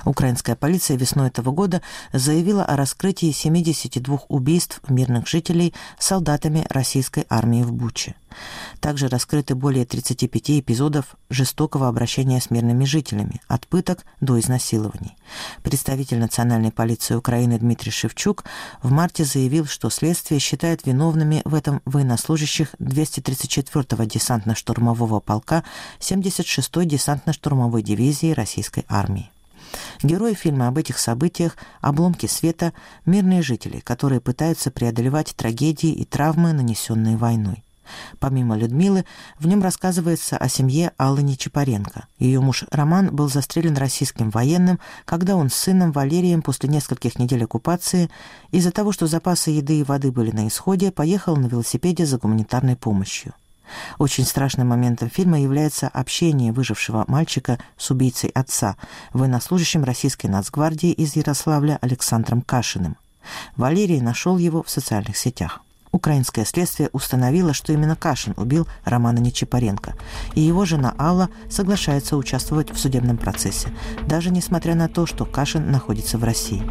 Украинская полиция весной этого года заявила о раскрытии 72 убийств мирных жителей солдатами российской армии в Буче. Также раскрыты более 35 эпизодов жестокого обращения с мирными жителями, от пыток до изнасилований. Представитель Национальной полиции Украины Дмитрий Шевчук в марте заявил, что следствие считает виновными в этом военнослужащих 234-го десантно-штурмового полка 76-й десантно-штурмовой дивизии российской армии. Герои фильма об этих событиях «Обломки света» – мирные жители, которые пытаются преодолевать трагедии и травмы, нанесенные войной. Помимо Людмилы, в нем рассказывается о семье Аллы Нечипоренко. Ее муж Роман был застрелен российским военным, когда он с сыном Валерием после нескольких недель оккупации из-за того, что запасы еды и воды были на исходе, поехал на велосипеде за гуманитарной помощью. Очень страшным моментом фильма является общение выжившего мальчика с убийцей отца, военнослужащим российской нацгвардии из Ярославля Александром Кашиным. Валерий нашел его в социальных сетях. Украинское следствие установило, что именно Кашин убил Романа Нечипоренко, и его жена Алла соглашается участвовать в судебном процессе, даже несмотря на то, что Кашин находится в России.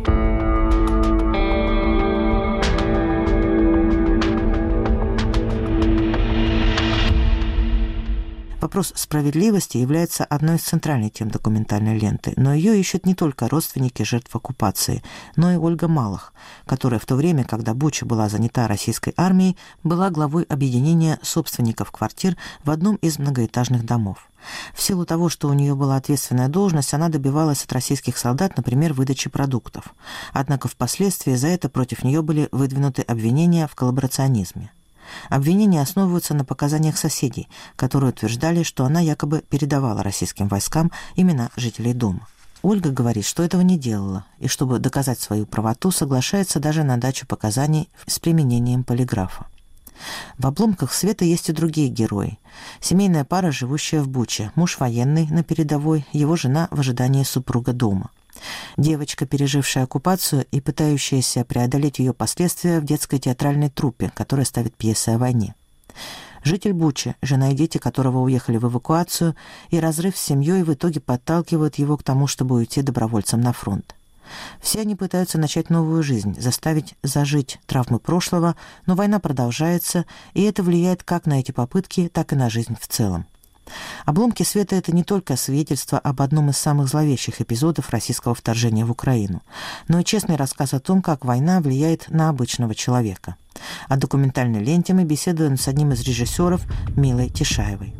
Вопрос справедливости является одной из центральных тем документальной ленты, но ее ищут не только родственники жертв оккупации, но и Ольга Малых, которая в то время, когда Буча была занята российской армией, была главой объединения собственников квартир в одном из многоэтажных домов. В силу того, что у нее была ответственная должность, она добивалась от российских солдат, например, выдачи продуктов. Однако впоследствии за это против нее были выдвинуты обвинения в коллаборационизме. Обвинения основываются на показаниях соседей, которые утверждали, что она якобы передавала российским войскам имена жителей дома. Ольга говорит, что этого не делала, и чтобы доказать свою правоту, соглашается даже на дачу показаний с применением полиграфа. В «Обломках света» есть и другие герои. Семейная пара, живущая в Буче, муж военный на передовой, его жена в ожидании супруга дома. Девочка, пережившая оккупацию и пытающаяся преодолеть ее последствия в детской театральной труппе, которая ставит пьесы о войне. Житель Бучи, жена и дети которого уехали в эвакуацию, и разрыв с семьей в итоге подталкивают его к тому, чтобы уйти добровольцем на фронт. Все они пытаются начать новую жизнь, заставить зажить травмы прошлого, но война продолжается, и это влияет как на эти попытки, так и на жизнь в целом. «Обломки света» — это не только свидетельство об одном из самых зловещих эпизодов российского вторжения в Украину, но и честный рассказ о том, как война влияет на обычного человека. О документальной ленте мы беседуем с одним из режиссеров Милой Тишаевой.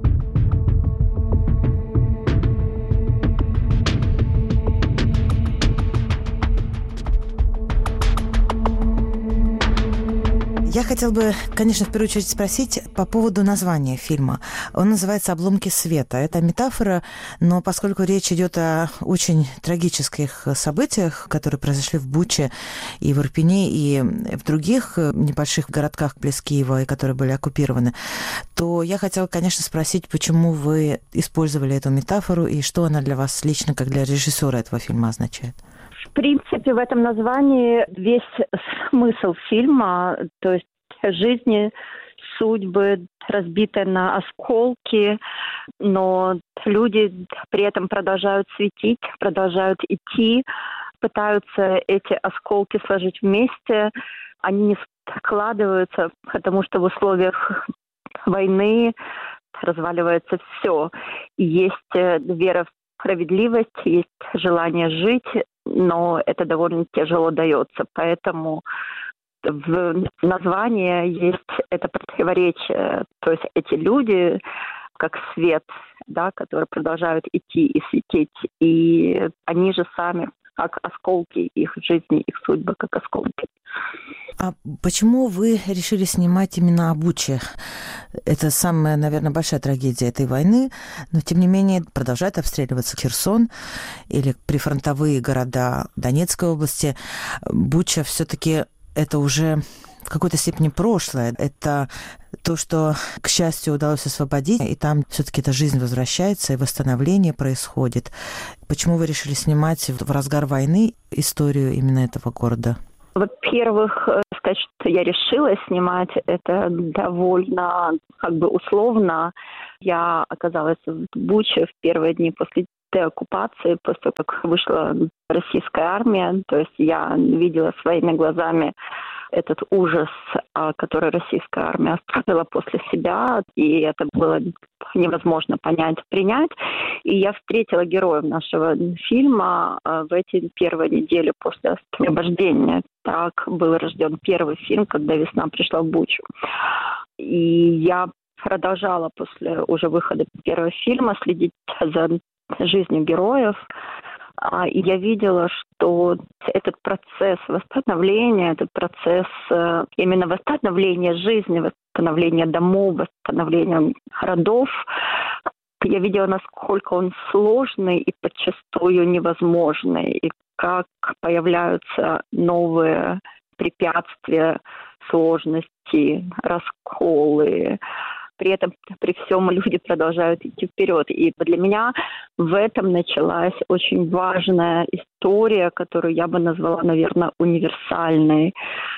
Я хотела бы, конечно, в первую очередь спросить по поводу названия фильма. Он называется «Обломки света». Это метафора, но поскольку речь идет о очень трагических событиях, которые произошли в Буче и в Ирпене, и в других небольших городках близ Киева, и которые были оккупированы, то я хотела, конечно, спросить, почему вы использовали эту метафору и что она для вас лично, как для режиссера этого фильма, означает? В принципе, в этом названии весь смысл фильма, то есть жизни, судьбы, разбитые на осколки, но люди при этом продолжают светить, продолжают идти, пытаются эти осколки сложить вместе. Они не складываются, потому что в условиях войны разваливается все. Есть вера в справедливость, есть желание жить, но это довольно тяжело дается. Поэтому в названии есть это противоречие. То есть эти люди, как свет, да, которые продолжают идти и светить, и они же сами как осколки их жизни, их судьбы как осколки. А почему вы решили снимать именно о Буче? Это самая, наверное, большая трагедия этой войны, но, тем не менее, продолжает обстреливаться Херсон или прифронтовые города Донецкой области. Буча все-таки это уже в какой-то степени прошлое. Это то, что, к счастью, удалось освободить, и там все-таки эта жизнь возвращается, и восстановление происходит. Почему вы решили снимать в разгар войны историю именно этого города? Во-первых, сказать, что я решила снимать, это довольно условно. Я оказалась в Буче в первые дни после деоккупации, после того, как вышла российская армия. То есть я видела своими глазами этот ужас, который российская армия оставила после себя, и это было невозможно понять, принять. И я встретила героев нашего фильма в эти первые недели после освобождения. Так был рожден первый фильм, когда весна пришла в Бучу. И я продолжала после уже выхода первого фильма следить за жизнью героев. И я видела, что этот процесс восстановления, этот процесс именно восстановления жизни, восстановления домов, восстановления городов, я видела, насколько он сложный и подчастую невозможный, и как появляются новые препятствия, сложности, расколы. При этом, при всем, люди продолжают идти вперед. И для меня в этом началась очень важная история, которую я бы назвала, наверное, универсальной.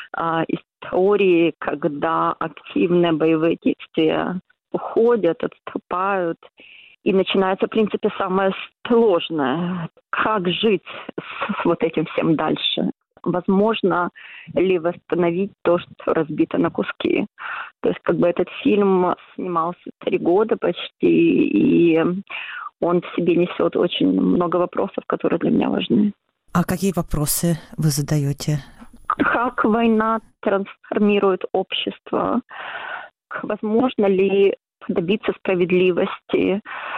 Историей, когда активные боевые действия уходят, отступают. И начинается, в принципе, самое сложное. Как жить с вот этим всем дальше? Возможно ли восстановить то, что разбито на куски. То есть этот фильм снимался 3 года почти, и он в себе несет очень много вопросов, которые для меня важны. А какие вопросы вы задаете? Как война трансформирует общество? Возможно ли добиться справедливости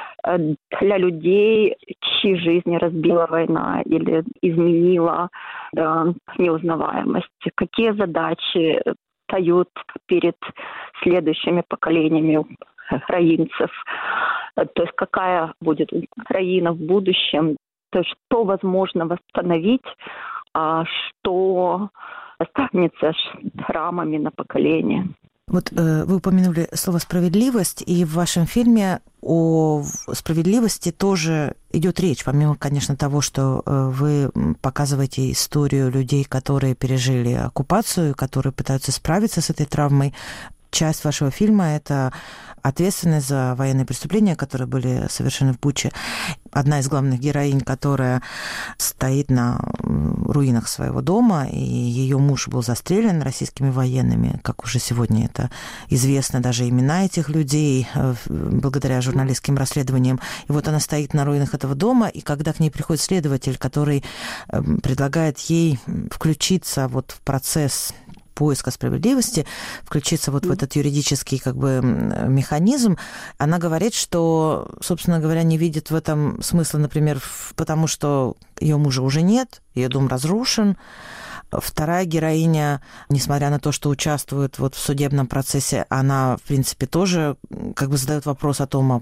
для людей, чьи жизни разбила война или изменила до неузнаваемости? Какие задачи встают перед следующими поколениями украинцев? То есть какая будет Украина в будущем? То есть что возможно восстановить, а что останется шрамами на поколение? Вот вы упомянули слово «справедливость», и в вашем фильме о справедливости тоже идет речь, помимо, конечно, того, что вы показываете историю людей, которые пережили оккупацию, которые пытаются справиться с этой травмой. Часть вашего фильма – это ответственность за военные преступления, которые были совершены в Буче. Одна из главных героинь, которая стоит на руинах своего дома, и ее муж был застрелен российскими военными, как уже сегодня это известно, даже имена этих людей, благодаря журналистским расследованиям. И вот она стоит на руинах этого дома, и когда к ней приходит следователь, который предлагает ей включиться вот в процесс поиска справедливости, включиться вот в этот юридический механизм, она говорит, что, собственно говоря, не видит в этом смысла, например, потому что ее мужа уже нет, ее дом разрушен. Вторая героиня, несмотря на то, что участвует в судебном процессе, она, в принципе, тоже задает вопрос о том,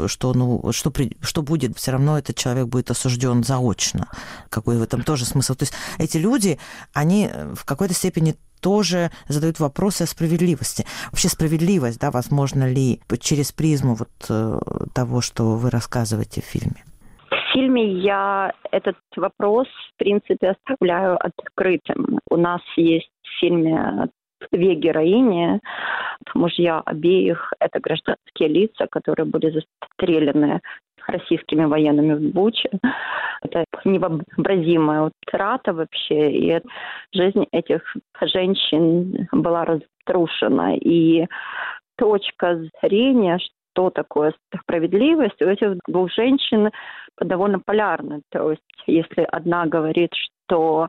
что будет, все равно этот человек будет осужден заочно. Какой в этом тоже смысл? То есть эти люди, они в какой-то степени тоже задают вопросы о справедливости. Вообще справедливость, возможно ли через призму того, что вы рассказываете в фильме? В фильме я этот вопрос, в принципе, оставляю открытым. У нас есть в фильме 2 героини, мужья обеих – это гражданские лица, которые были застрелены российскими военными в Буче. Это невообразимая утрата вообще, и жизнь этих женщин была разрушена. И точка зрения, что такое справедливость, у этих 2 женщин довольно полярна. То есть если одна говорит, что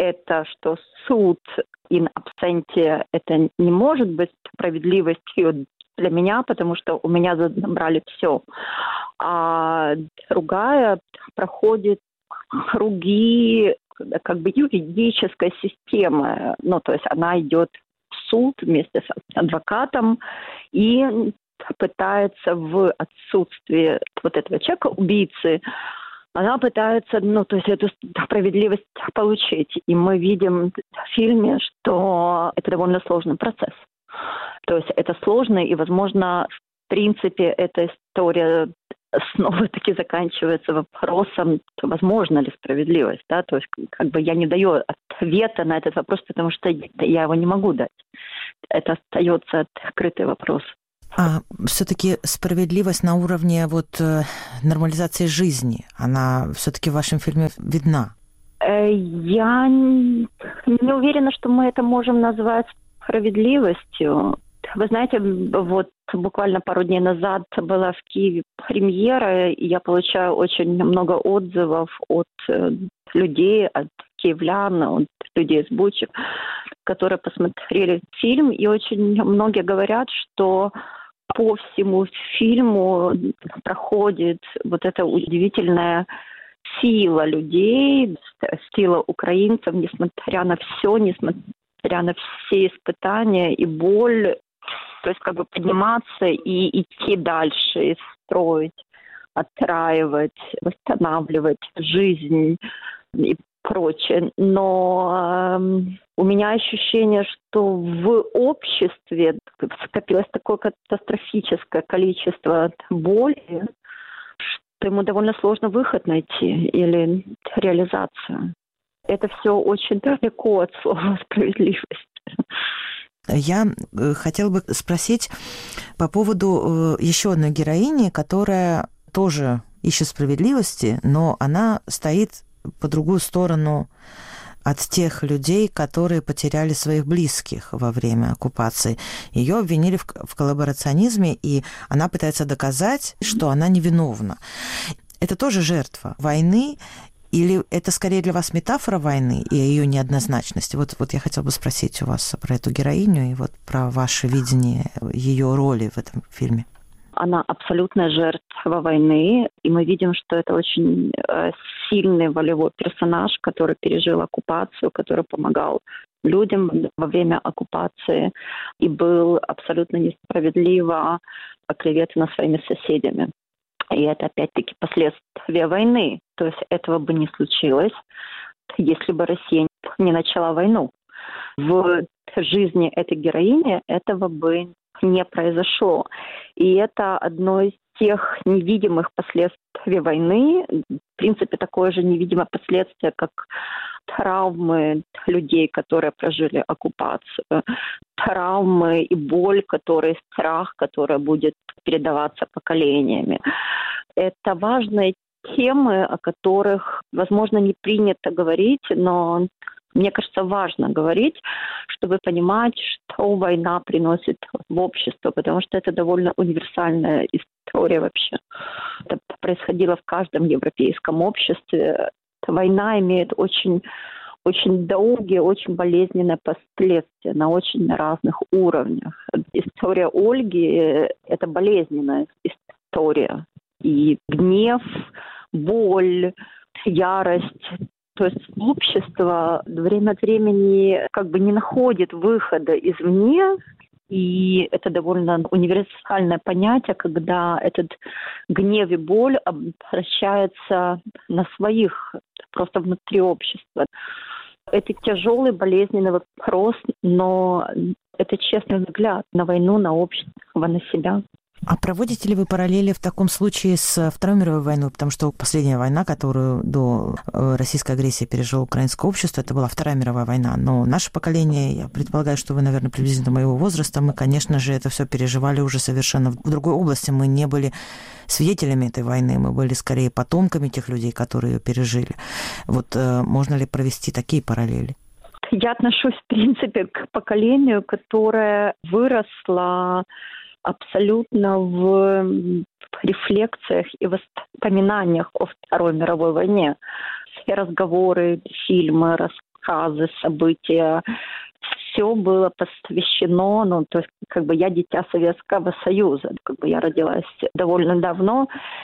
суд in absentia, это не может быть справедливостью для меня, потому что у меня забрали все. А другая проходит круги юридической системы. То есть она идет в суд вместе с адвокатом и пытается в отсутствие этого человека, убийцы, она пытается, эту справедливость получить. И мы видим в фильме, что это довольно сложный процесс. То есть это сложно, и, возможно, в принципе, эта история снова-таки заканчивается вопросом, возможно ли справедливость, да? То есть я не даю ответа на этот вопрос, потому что я его не могу дать. Это остается открытый вопрос. А все-таки справедливость на уровне нормализации жизни, она все-таки в вашем фильме видна? Я не уверена, что мы это можем назвать справедливостью. Вы знаете, буквально пару дней назад была в Киеве премьера, и я получаю очень много отзывов от людей, от киевлян, от людей из Бучи, которые посмотрели фильм, и очень многие говорят, что по всему фильму проходит эта удивительная сила людей, сила украинцев, несмотря на все, несмотря на все испытания и боль, то есть подниматься и идти дальше, и строить, отстраивать, восстанавливать жизнь и прочее. Но у меня ощущение, что в обществе скопилось такое катастрофическое количество боли, что ему довольно сложно выход найти или реализацию. Это все очень далеко от слова «справедливость». Я хотела бы спросить по поводу еще одной героини, которая тоже ищет справедливости, но она стоит по другую сторону от тех людей, которые потеряли своих близких во время оккупации. Ее обвинили в коллаборационизме, и она пытается доказать, что она невиновна. Это тоже жертва войны, или это скорее для вас метафора войны и ее неоднозначности? Вот я хотела бы спросить у вас про эту героиню и про ваше видение ее роли в этом фильме. Она абсолютная жертва войны, и мы видим, что это очень сильный волевой персонаж, который пережил оккупацию, который помогал людям во время оккупации и был абсолютно несправедливо оклеветан своими соседями. И это опять-таки последствия войны. То есть этого бы не случилось, если бы Россия не начала войну. В жизни этой героини этого бы не произошло. И это одно из тех невидимых последствий войны, в принципе, такое же невидимое последствие, как травмы людей, которые прожили оккупацию, травмы и боль, страх, который будет передаваться поколениями. Это важные темы, о которых, возможно, не принято говорить, но мне кажется, важно говорить, чтобы понимать, что война приносит в общество, потому что это довольно универсальная история вообще. Это происходило в каждом европейском обществе. Война имеет очень долгие, очень болезненные последствия на очень разных уровнях. История Ольги – это болезненная история. И гнев, боль, ярость. То есть общество время от времени не находит выхода извне, и это довольно универсальное понятие, когда этот гнев и боль обращаются на своих, просто внутри общества. Это тяжелый, болезненный вопрос, но это честный взгляд на войну, на общество, на себя. А проводите ли вы параллели в таком случае с Второй мировой войной? Потому что последняя война, которую до российской агрессии пережило украинское общество, это была Вторая мировая война. Но наше поколение, я предполагаю, что вы, наверное, приблизительно моего возраста, мы, конечно же, это все переживали уже совершенно в другой области. Мы не были свидетелями этой войны, мы были скорее потомками тех людей, которые ее пережили. Можно ли провести такие параллели? Я отношусь, в принципе, к поколению, которое выросло абсолютно в рефлексиях и воспоминаниях о Второй мировой войне. Все разговоры, фильмы, рассказы, события, все было посвящено, я дитя Советского Союза, я родилась довольно давно,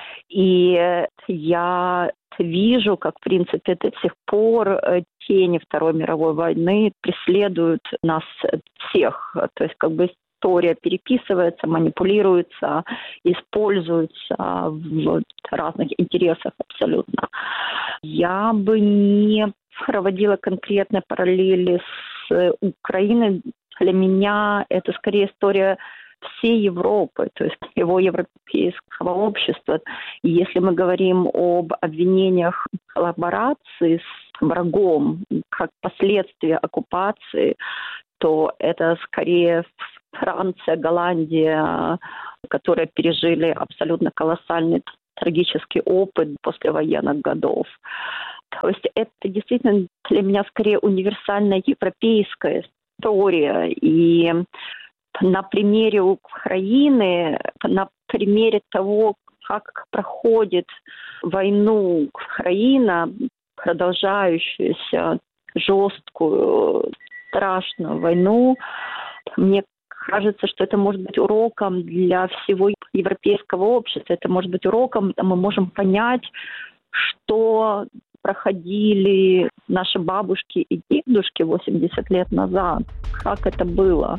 и я вижу, как, в принципе, до сих пор тени Второй мировой войны преследуют нас всех, то есть история переписывается, манипулируется, используется в разных интересах абсолютно. Я бы не проводила конкретные параллели с Украиной. Для меня это скорее история всей Европы, то есть его европейского общества. И если мы говорим об обвинениях в коллаборации с врагом как последствия оккупации, то это скорее Франция, Голландия, которые пережили абсолютно колоссальный трагический опыт послевоенных годов. То есть это действительно для меня скорее универсальная европейская история. И на примере Украины, на примере того, как проходит войну Украина, продолжающуюся жесткую, страшную войну, мне кажется, что это может быть уроком для всего европейского общества. Это может быть уроком, мы можем понять, что проходили наши бабушки и дедушки 80 лет назад, как это было.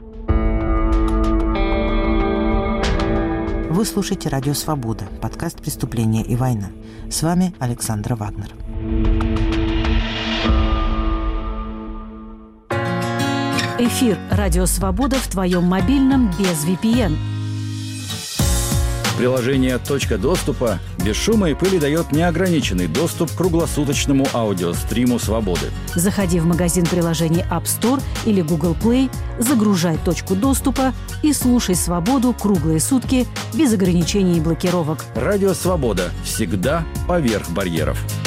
Вы слушаете «Радио Свобода», подкаст «Преступление и война». С вами Александра Вагнер. Эфир «Радио Свобода» в твоем мобильном без VPN. Приложение «Точка доступа» без шума и пыли дает неограниченный доступ к круглосуточному аудиостриму «Свободы». Заходи в магазин приложений App Store или Google Play, загружай «Точку доступа» и слушай «Свободу» круглые сутки без ограничений и блокировок. Радио «Свобода» всегда поверх барьеров.